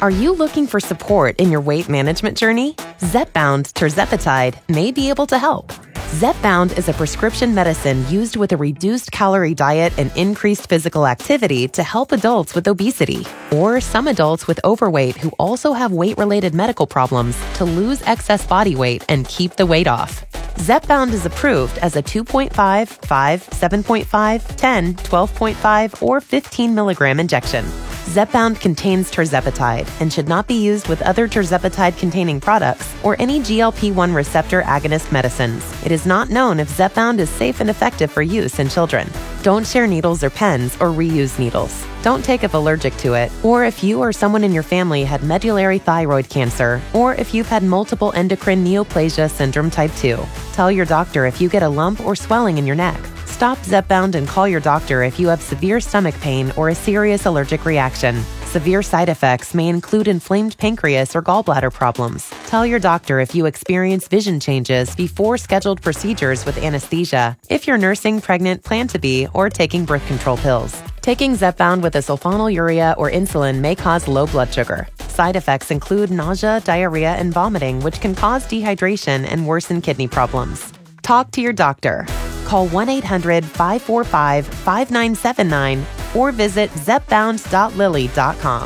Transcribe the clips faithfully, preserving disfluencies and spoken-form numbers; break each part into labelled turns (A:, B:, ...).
A: Are you looking for support in your weight management journey? Zepbound tirzepatide may be able to help. Zepbound is a prescription medicine used with a reduced calorie diet and increased physical activity to help adults with obesity or some adults with overweight who also have weight-related medical problems to lose excess body weight and keep the weight off. Zepbound is approved as a two point five, five, seven point five, ten, twelve point five, or fifteen milligram injection. Zepbound contains tirzepatide and should not be used with other tirzepatide-containing products or any G L P one receptor agonist medicines. It is not known if Zepbound is safe and effective for use in children. Don't share needles or pens or reuse needles. Don't take if allergic to it, or if you or someone in your family had medullary thyroid cancer, or if you've had multiple endocrine neoplasia syndrome type two. Tell your doctor if you get a lump or swelling in your neck. Stop Zepbound and call your doctor if you have severe stomach pain or a serious allergic reaction. Severe side effects may include inflamed pancreas or gallbladder problems. Tell your doctor if you experience vision changes before scheduled procedures with anesthesia, if you're nursing, pregnant, plan to be, or taking birth control pills. Taking Zepbound with a sulfonylurea or insulin may cause low blood sugar. Side effects include nausea, diarrhea, and vomiting, which can cause dehydration and worsen kidney problems. Talk to your doctor. Call one eight hundred, five four five, five nine seven nine or visit zepbound dot lilly dot com.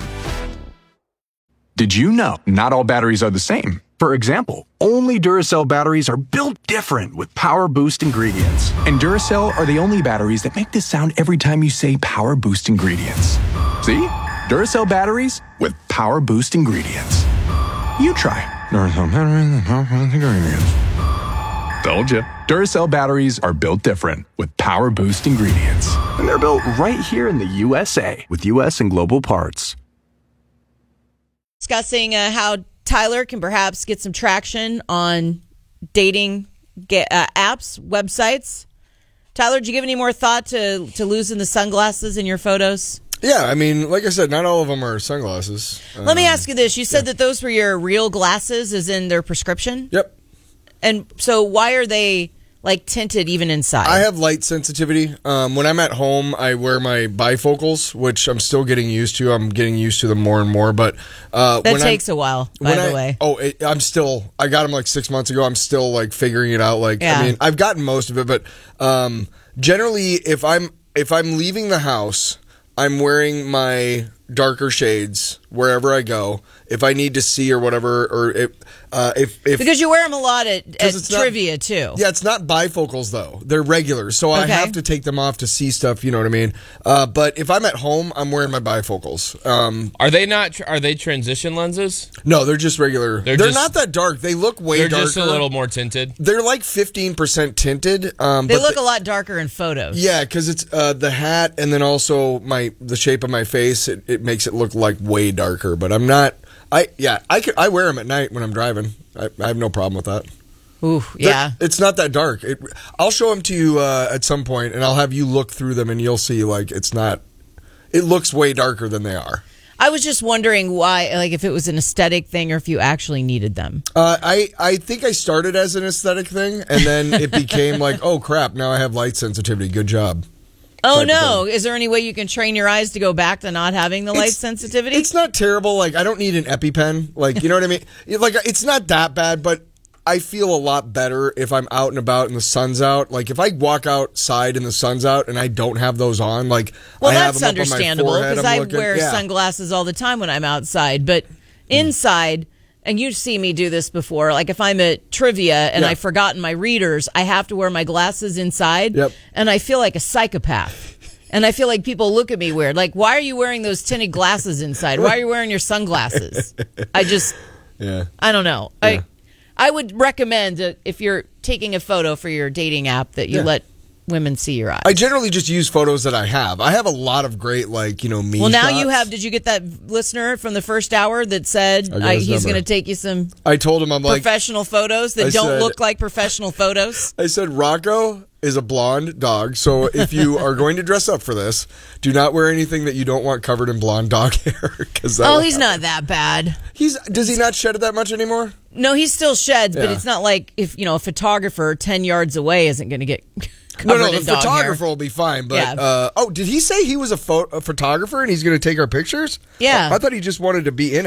B: Did you know not all batteries are the same? For example, only Duracell batteries are built different with Power Boost ingredients. And Duracell are the only batteries that make this sound every time you say Power Boost ingredients. See? Duracell batteries with Power Boost ingredients. You try. Duracell batteries with Power Boost ingredients. Told you. Duracell batteries are built different with Power Boost ingredients. And they're built right here in the U S A with U S and global parts.
C: Discussing uh, how Tyler can perhaps get some traction on dating get, uh, apps, websites. Tyler, did you give any more thought to, to losing the sunglasses in your photos?
D: Yeah, I mean, like I said, not all of them are sunglasses.
C: Let um, me ask you this. You said
D: yeah.
C: that those were your real glasses, as in their prescription?
D: Yep.
C: And so why are they, like, tinted even inside?
D: I have light sensitivity. Um, when I'm at home, I wear my bifocals, which I'm still getting used to. I'm getting used to them more and more. But uh,
C: That
D: when
C: takes
D: I'm,
C: a while, by the
D: I,
C: way.
D: Oh, it, I'm still, I got them like six months ago. I'm still, like, figuring it out. Like,
C: yeah.
D: I mean, I've gotten most of it. But um, generally, if I'm if I'm leaving the house, I'm wearing my darker shades wherever I go. If I need to see or whatever, or if uh, if, if
C: because you wear them a lot at, at trivia
D: not,
C: too.
D: Yeah, it's not bifocals though; they're regular, so
C: okay.
D: I have to take them off to see stuff. You know what I mean? Uh, but if I'm at home, I'm wearing my bifocals. Um,
E: are they not? Are they transition lenses?
D: No, they're just regular. They're, they're just, not that dark. They look way
E: they're
D: darker.
E: They're just a little more tinted.
D: They're like fifteen percent tinted. Um,
C: they
D: but
C: look
D: they,
C: a lot darker in photos.
D: Yeah, because it's uh, the hat, and then also my the shape of my face. It, it makes it look like way darker. But I'm not. I yeah, I can, I wear them at night when I'm driving. I, I have no problem with that.
C: Ooh, yeah.
D: They're, it's not that dark. It, I'll show them to you uh, at some point, and I'll have you look through them, and you'll see like it's not. It looks way darker than they are.
C: I was just wondering why, like, if it was an aesthetic thing or if you actually needed them.
D: Uh, I I think I started as an aesthetic thing, and then it became like, oh crap! Now I have light sensitivity. Good job.
C: Oh, no. Is there any way you can train your eyes to go back to not having the light
D: it's,
C: sensitivity?
D: It's not terrible. Like, I don't need an EpiPen. Like, you know what I mean? Like, it's not that bad, but I feel a lot better if I'm out and about and the sun's out. Like, if I walk outside and the sun's out and I don't have those on, like,
C: well,
D: I have
C: that's
D: them
C: understandable because I
D: looking,
C: wear
D: yeah.
C: sunglasses all the time when I'm outside. But inside... And you see me do this before. Like if I'm at trivia and
D: yeah.
C: I've forgotten my readers, I have to wear my glasses inside.
D: Yep.
C: And I feel like a psychopath. And I feel like people look at me weird. Like, why are you wearing those tinted glasses inside? Why are you wearing your sunglasses? I just,
D: yeah.
C: I don't know.
D: Yeah.
C: I I would recommend that if you're taking a photo for your dating app that you
D: yeah.
C: let women see your eyes.
D: I generally just use photos that I have. I have a lot of great, like, you know, me
C: Well, now
D: shots.
C: you have, did you get that listener from the first hour that said
D: I got
C: I,
D: his
C: he's
D: number.
C: going to take you some
D: I told him, I'm like,
C: professional photos that
D: I
C: don't
D: said-
C: look like professional photos?
D: I said, Rocco is a blonde dog, so if you are going to dress up for this, do not wear anything that you don't want covered in blonde dog hair. Cause that
C: Oh,
D: will
C: he's
D: happen.
C: not that bad.
D: He's Does he not shed it that much anymore?
C: No, he still sheds, but
D: Yeah.
C: it's not like if, you know, a photographer ten yards away isn't going to get covered
D: No, no,
C: in
D: the
C: dog
D: photographer
C: hair.
D: will be fine. But
C: Yeah.
D: uh, oh, did he say he was a, pho- a photographer and he's going to take our pictures?
C: Yeah.
D: I thought he just wanted to be in it.